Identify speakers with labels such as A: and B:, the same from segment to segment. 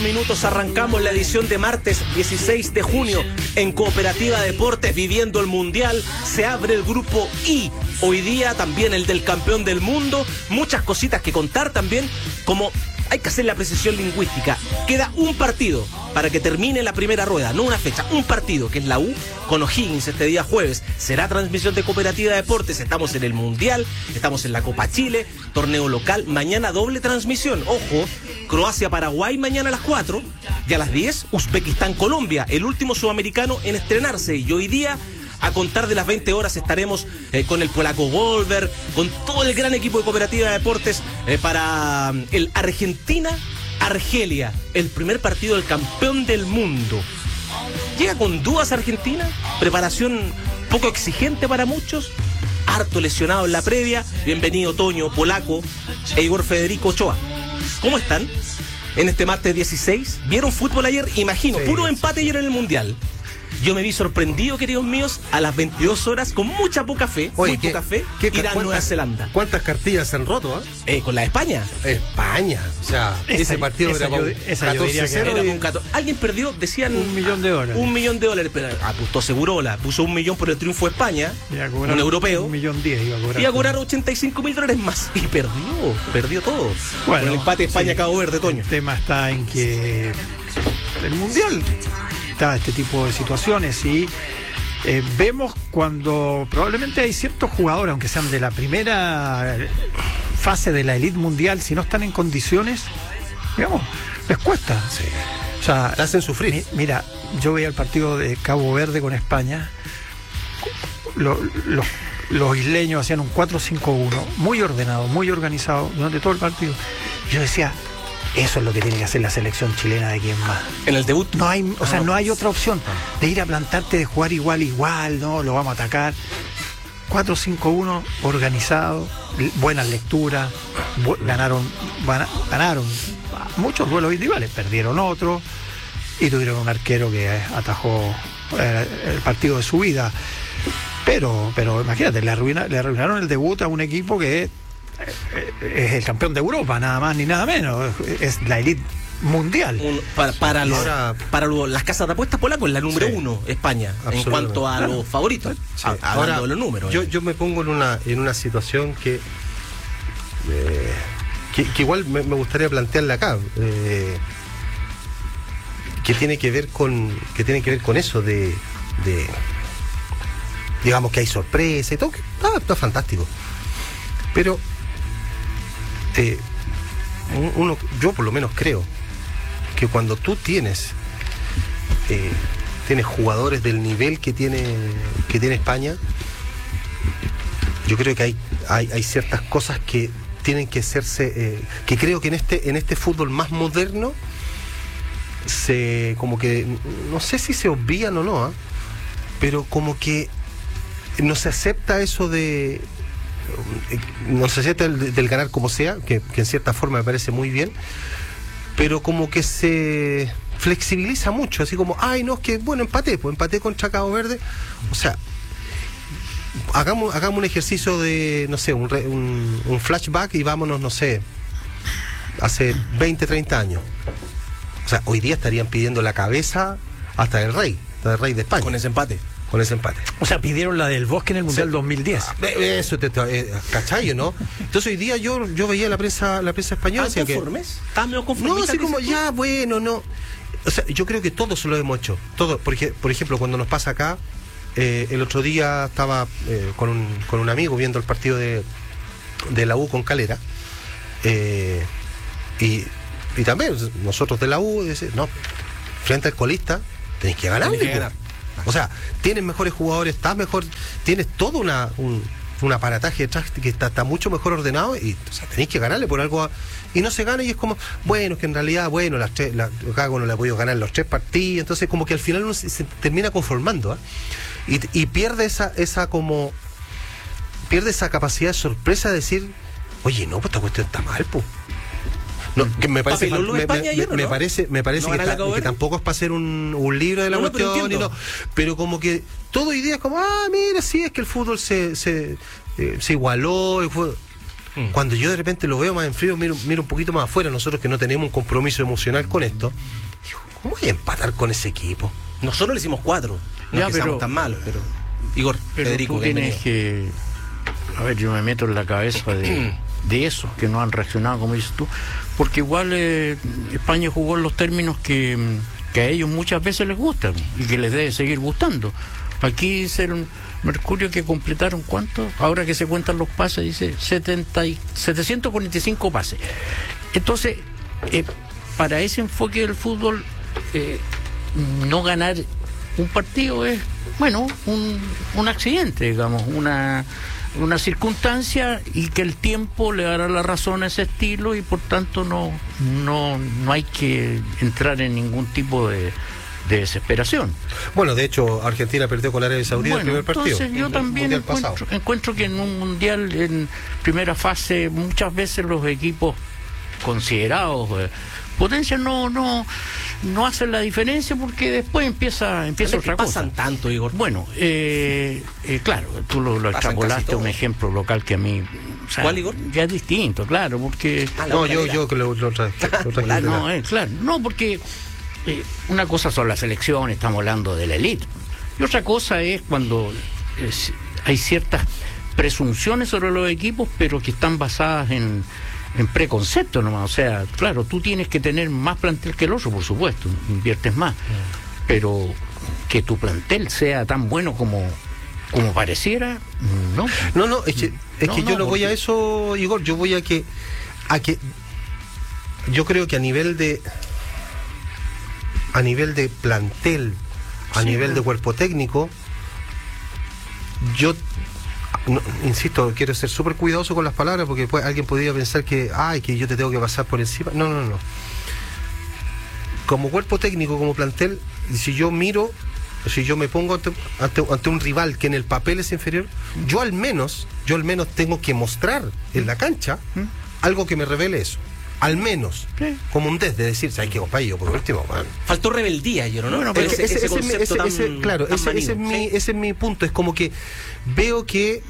A: Minutos arrancamos la edición de martes 16 de junio en Cooperativa Deportes, viviendo el Mundial. Se abre el grupo I, hoy día también el del campeón del mundo. Muchas cositas que contar también, como hay que hacer la precisión lingüística. Queda un partido para que termine la primera rueda, no una fecha, un partido, que es la U con O'Higgins este día jueves. Será transmisión de Cooperativa Deportes. Estamos en el Mundial, estamos en la Copa Chile, torneo local. Mañana doble transmisión, ojo, Croacia-Paraguay mañana a las 4 y a las 10 Uzbekistán-Colombia, el último sudamericano en estrenarse. Y hoy día, a contar de las 20 horas, estaremos con el polaco Wolver, con todo el gran equipo de Cooperativa de Deportes para el Argentina-Argelia, el primer partido del campeón del mundo. Llega con dudas Argentina, preparación poco exigente para muchos, harto lesionado en la previa. Bienvenido Toño, polaco, e Igor Federico Ochoa. ¿Cómo están? En este martes 16, ¿vieron fútbol ayer? Imagino, sí, puro empate ayer en el Mundial. Yo me vi sorprendido, queridos míos, a las 22 horas, con mucha poca fe.
B: Oye,
A: muy poca fe, Irán-Nueva Zelanda.
B: ¿Cuántas cartillas se han roto?
A: Con la de España.
B: España, o sea, ese partido era para 14-0.
A: Alguien perdió, decían...
C: $1 millón.
A: $1 millón, pero apostó Segurola, puso $1 millón por el triunfo de España, un europeo.
C: $1.10
A: iba a cobrar $85.000 más. Y perdió todo.
C: Bueno,
A: con el empate de España-Cabo Verde, Toño.
C: El tema está en que el Mundial está este tipo de situaciones y vemos cuando probablemente hay ciertos jugadores, aunque sean de la primera fase de la elite mundial, si no están en condiciones, digamos, les cuesta.
B: Sí.
C: O sea,
B: te hacen sufrir.
C: Mira, yo veía el partido de Cabo Verde con España. Los isleños hacían un 4-5-1, muy ordenado, muy organizado durante todo el partido. Yo decía, eso es lo que tiene que hacer la selección chilena de quién más.
A: En el debut
C: no hay, no hay otra opción de ir a plantarte, de jugar igual, no, lo vamos a atacar. 4-5-1, organizado, buenas lecturas, ganaron muchos duelos individuales, perdieron otros y tuvieron un arquero que atajó el partido de su vida. Pero imagínate, le arruinaron el debut a un equipo que es el campeón de Europa, nada más ni nada menos, es la elite mundial.
A: Para las casas de apuestas polacos, la número uno, España, en cuanto a los favoritos.
B: Sí.
A: Hablando de los números.
B: Yo me pongo en una situación que igual me gustaría plantearla acá, que tiene que ver con eso de digamos que hay sorpresa y todo, que está fantástico, pero yo por lo menos creo que cuando tú tienes jugadores del nivel que tiene España, yo creo que hay ciertas cosas que tienen que hacerse, que creo que en este fútbol más moderno como que no sé si se obvían o no, pero como que no se acepta eso de... No se acepta del ganar como sea, que en cierta forma me parece muy bien, pero como que se flexibiliza mucho, así como, no, es que, bueno, empaté contra Cabo Verde. O sea, hagamos un ejercicio de, no sé, un flashback y vámonos, no sé, hace 20, 30 años. O sea, hoy día estarían pidiendo la cabeza hasta del rey de España.
A: Con ese empate.
C: O sea, pidieron la del Bosque en el Mundial 2010.
B: Eso, ¿cachai, no? Entonces hoy día yo veía la prensa española.
A: ¿Estás conformes? ¿Estás medio conformista?
B: No, así como ya, bueno, no. O sea, yo creo que todos lo hemos hecho. Todos, porque, por ejemplo, cuando nos pasa acá, el otro día estaba con un amigo viendo el partido de la U con Calera. Y también nosotros de la U, no, frente al colista, tenéis que ganar. O sea, tienes mejores jugadores, estás mejor, tienes todo un aparataje detrás que está mucho mejor ordenado y, o sea, tenéis que ganarle por algo y no se gana, y es como, bueno, es que en realidad, bueno, cada uno le ha podido ganar los 3 partidos, entonces como que al final uno se termina conformando, y pierde esa capacidad de sorpresa de decir, oye, no, pues esta cuestión está mal, pues. No, que me parece me parece que tampoco es para hacer un libro de la cuestión, pero como que todo hoy día es como, mira, sí, es que el fútbol se igualó, Cuando yo de repente lo veo más en frío, miro un poquito más afuera, nosotros que no tenemos un compromiso emocional con esto, digo, ¿cómo voy a empatar con ese equipo?
A: Nosotros le hicimos 4. No
D: Ya,
A: es que seamos tan malos, pero... Igor,
D: Pero
A: Federico,
D: tú tienes que... A ver, yo me meto en la cabeza de esos que no han reaccionado, como dices tú, porque igual España jugó en los términos que a ellos muchas veces les gustan y que les debe seguir gustando. Aquí dice el Mercurio que completaron, ¿cuánto? Ahora que se cuentan los pases, dice 745 pases. Entonces, para ese enfoque del fútbol, no ganar un partido es, bueno, un accidente, digamos, una circunstancia, y que el tiempo le dará la razón a ese estilo, y por tanto no hay que entrar en ningún tipo de desesperación.
B: Bueno, de hecho, Argentina perdió con Arabia Saudita el primer partido.
D: Entonces yo también encuentro que en un mundial en primera fase muchas veces los equipos considerados potencias no hacen la diferencia, porque después empieza otra cosa.
A: Pasan tanto, Igor.
D: Bueno, claro, tú lo extrapolaste a un ejemplo local que a mí... O sea,
A: ¿cuál, Igor?
D: Ya es distinto, claro, porque...
B: No, yo que lo traje.
D: No, claro, no, porque una cosa son las selecciones, estamos hablando de la élite, y otra cosa es cuando hay ciertas presunciones sobre los equipos, pero que están basadas en preconceptos nomás. O sea, claro, tú tienes que tener más plantel que el otro, por supuesto, inviertes más, pero que tu plantel sea tan bueno como pareciera, no,
B: es que yo no voy a eso, Igor. Yo voy a que yo creo que a nivel de plantel, a nivel de cuerpo técnico, yo insisto, quiero ser súper cuidadoso con las palabras, porque después alguien podría pensar que yo te tengo que pasar por encima. No. Como cuerpo técnico, como plantel, si yo me pongo ante un rival que en el papel es inferior, yo al menos tengo que mostrar en la cancha algo que me revele eso. Al menos, como un test de decir, ¿sabes qué, compadre? Yo por último, man.
A: Faltó rebeldía, yo no.
D: Bueno,
A: pero
D: ese
B: es mi punto. Es como que veo que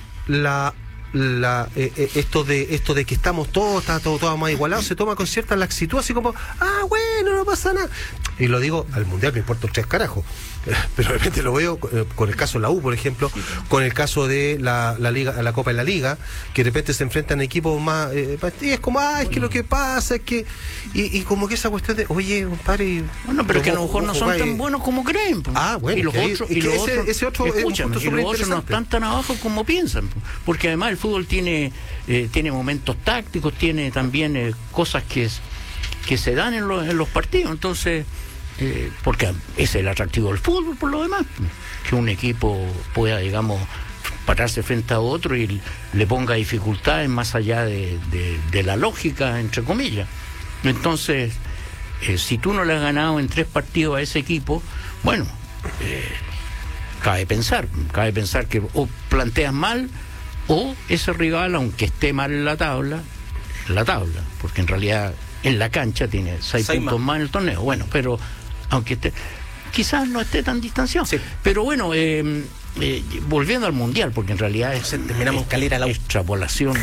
B: esto de que estamos está todo más igualado, se toma con cierta laxitud, así como, bueno, no pasa nada. Y lo digo, al mundial me importa un 3 carajos. Pero de repente lo veo con el caso de la U, por ejemplo, con el caso de la Liga, la Copa de la Liga, que de repente se enfrentan equipos más, y es como, es que lo que pasa es que, y como que esa cuestión de, oye, compadre,
D: bueno, pero que a lo mejor no son tan buenos como creen.
B: Bueno,
D: y los otros,
B: ese otro
D: escúchame, y los otros no están tan abajo como piensan, porque además el fútbol tiene momentos tácticos, tiene también cosas que se dan en los partidos. Entonces, porque ese es el atractivo del fútbol, por lo demás, que un equipo pueda, digamos, pararse frente a otro y le ponga dificultades más allá de la lógica, entre comillas. Entonces, si tú no le has ganado en 3 partidos a ese equipo, bueno, cabe pensar que o planteas mal, o ese rival, aunque esté mal en la tabla, porque en realidad en la cancha tiene 6 puntos más en el torneo. Bueno, pero aunque quizás no esté tan distanciado. Sí. Pero bueno, volviendo al mundial, porque en realidad
A: terminamos calera la
D: extrapolación.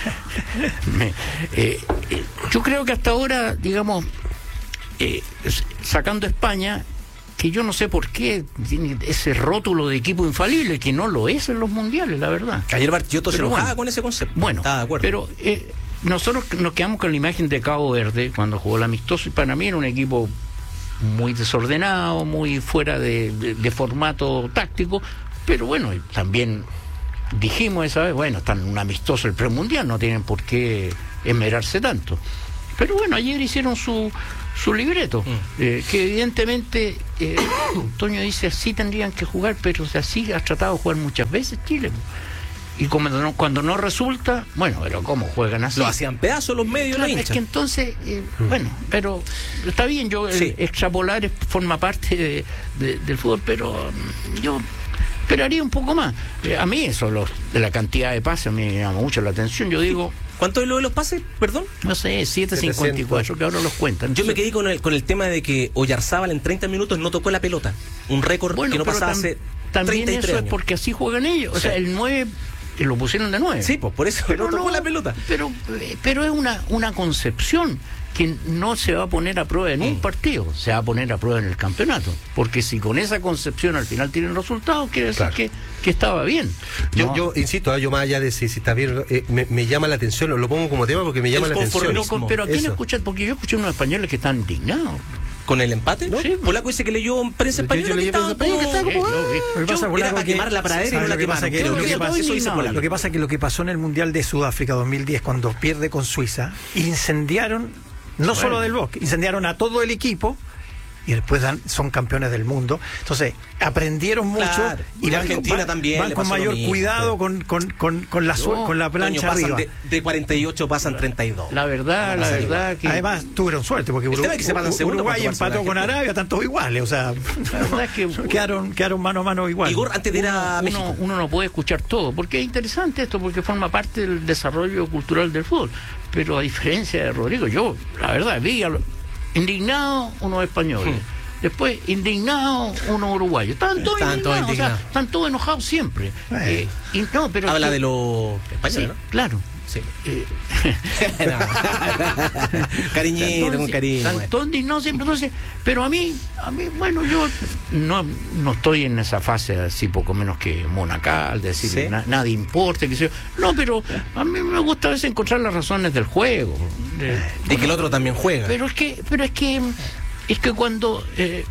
D: Yo creo que hasta ahora, digamos, sacando España, que yo no sé por qué tiene ese rótulo de equipo infalible, que no lo es en los mundiales, la verdad.
A: Ayer Bartiotto se enojaba con ese concepto.
D: Bueno,
A: estaba de acuerdo.
D: Pero nosotros nos quedamos con la imagen de Cabo Verde cuando jugó el amistoso, y para mí era un equipo muy desordenado, muy fuera de formato táctico, pero bueno, también dijimos esa vez, bueno, están en un amistoso el premundial, no tienen por qué esmerarse tanto. Pero bueno, ayer hicieron su libreto, que evidentemente Toño dice, así tendrían que jugar, pero así ha tratado de jugar muchas veces Chile. Y cuando no resulta, bueno, pero ¿cómo juegan así?
A: Lo hacían pedazos los medios,
D: claro, es que entonces, bueno, pero está bien, extrapolar forma parte del fútbol, pero yo esperaría un poco más. A mí eso, de la cantidad de pases, a mí me llama mucho la atención. Yo digo,
A: ¿cuánto es lo de los pases? Perdón.
D: No sé, 754, que ahora los cuentan.
A: Yo me quedé con el tema de que Oyarzábal en 30 minutos no tocó la pelota. Un récord que no pasaba hace
D: también
A: 33
D: eso
A: años.
D: Es porque así juegan ellos. O sea, el 9 y lo pusieron de 9.
A: Sí, pues por eso no tocó la pelota.
D: Pero es una concepción que no se va a poner a prueba en un partido, se va a poner a prueba en el campeonato. Porque si con esa concepción al final tienen resultados, quiere decir que estaba bien.
B: Yo insisto, yo más allá de si está bien, me llama la atención, lo pongo como tema porque me llama la atención.
D: Pero ¿a quién escuchas? Porque yo escuché unos españoles que están indignados.
A: ¿Con el empate?
D: ¿No? Sí.
A: Polaco dice que leyó prensa española que estaba era para quemar la pradera y no la quemaron.
C: Lo que pasa es que lo que pasó en el Mundial de Sudáfrica 2010, cuando pierde con Suiza, incendiaron, no solo del Bosque, incendiaron a todo el equipo y después son campeones del mundo. Entonces, aprendieron mucho
A: y la Argentina también
C: van con mayor cuidado con la plancha
A: Toño,
C: arriba.
A: De 48 pasan 32.
D: La verdad que...
C: Además, tuvieron suerte, porque Uruguay empató con Arabia, están todos iguales, o sea,
D: la verdad es que
C: quedaron mano a mano igual.
A: Igor, antes de ir a México.
D: Uno no puede escuchar todo, porque es interesante esto, porque forma parte del desarrollo cultural del fútbol. Pero a diferencia de Rodrigo, yo, la verdad, vi indignado unos españoles. Después, indignado unos uruguayos. Estaban todos indignados, o sea, están todos enojados siempre. Pero
A: habla de los españoles,
D: sí,
A: ¿no?
D: Claro.
A: Sí. Cariñito, con cariño.
D: Están todos indignados siempre. Entonces, pero a mí, bueno, yo no estoy en esa fase así poco menos que monacal, de decir nada importa, que sé yo. No, pero a mí me gusta a veces encontrar las razones del juego.
A: Y que el otro también juega.
D: Pero es que cuando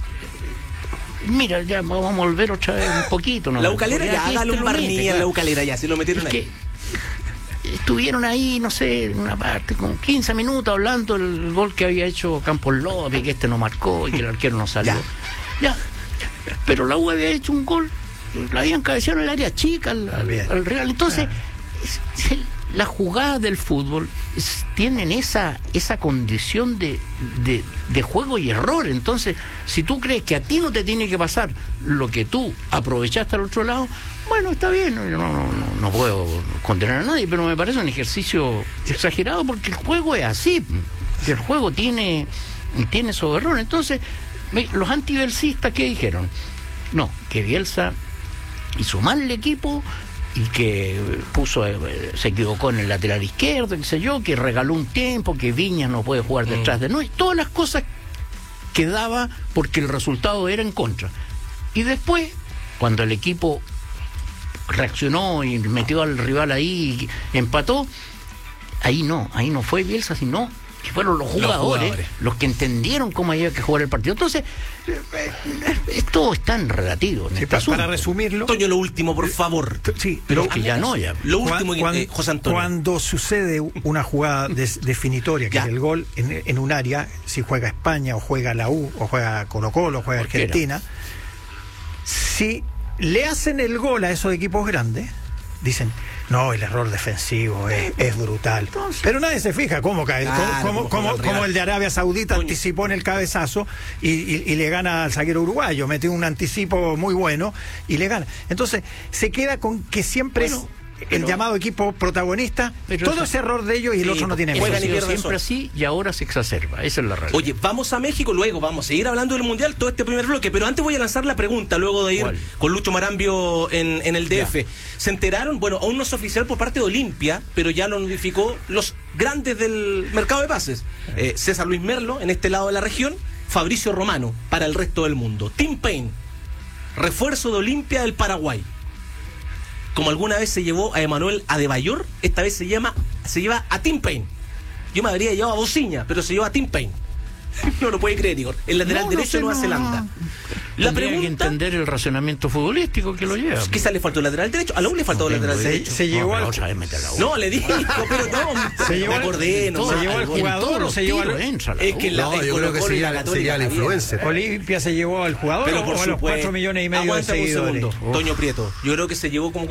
D: mira, ya vamos a volver otra vez un poquito, ¿no?
A: La Ucalera ya, hágale un barniz en la Ucalera ya, si lo metieron ahí.
D: Estuvieron ahí, no sé, en una parte, con 15 minutos hablando del gol que había hecho Campos López, que no marcó y que el arquero no salió. Ya. Pero la U había hecho un gol, la habían cabeceado en el área chica al Real. Entonces, las jugadas del fútbol tienen esa condición de juego y error. Entonces, si tú crees que a ti no te tiene que pasar lo que tú aprovechaste al otro lado, bueno, está bien, no puedo condenar a nadie, pero me parece un ejercicio exagerado, porque el juego es así, que el juego tiene esos errores. Entonces, los antibielsistas, ¿qué dijeron? No, que Bielsa hizo mal el equipo y que se equivocó en el lateral izquierdo, qué sé yo, que regaló un tiempo, que Viñas no puede jugar detrás de nosotros, todas las cosas que daba porque el resultado era en contra. Y después, cuando el equipo reaccionó y metió al rival ahí y empató, ahí no fue Bielsa, sino que fueron los jugadores los que entendieron cómo había que jugar el partido. Entonces, todo es tan relativo.
C: Para resumirlo,
A: Toño, lo último, por favor.
C: Sí,
D: pero que ya no.
A: Lo último, José Antonio.
C: Cuando sucede una jugada definitoria, que es el gol en un área, si juega España, o juega la U, o juega Colo-Colo, o juega Argentina, si le hacen el gol a esos equipos grandes, dicen, no, el error defensivo es brutal. Entonces, pero nadie se fija cómo cae, cómo el de Arabia Saudita anticipó en el cabezazo y le gana al zaguero uruguayo, metió un anticipo muy bueno y le gana. Entonces, se queda con que siempre es el llamado equipo protagonista, todo ese error de ellos y el otro no tiene
D: mérito. Siempre así y ahora se exacerba, esa es la realidad.
A: Oye, vamos a México, luego vamos a seguir hablando del Mundial, todo este primer bloque, pero antes voy a lanzar la pregunta, luego de ir con Lucho Marambio en el DF. Ya. Se enteraron, bueno, aún no es oficial por parte de Olimpia, pero ya lo notificó los grandes del mercado de pases. César Luis Merlo, en este lado de la región, Fabricio Romano, para el resto del mundo. Tim Payne, refuerzo de Olimpia del Paraguay. Como alguna vez se llevó a Emanuel Adebayor, esta vez se lleva a Tim Payne. Yo me habría llevado a Bociña, pero se lleva a Tim Payne. No lo puede creer, Igor. El lateral derecho de Nueva Zelanda.
D: La pregunta, que entender el racionamiento futbolístico que lo lleva.
A: Quizás le faltó el lateral derecho. A la U le faltó el lateral derecho.
C: Se llevó al
A: No, le dijo, pero no.
C: Se llevó al jugador o se llevó al
A: Es que
B: yo creo que sería la influencer.
C: Olimpia se llevó al jugador,
A: pero por
C: o a los 4,5 millones de seguidores.
A: Toño Prieto. Yo creo que se llevó como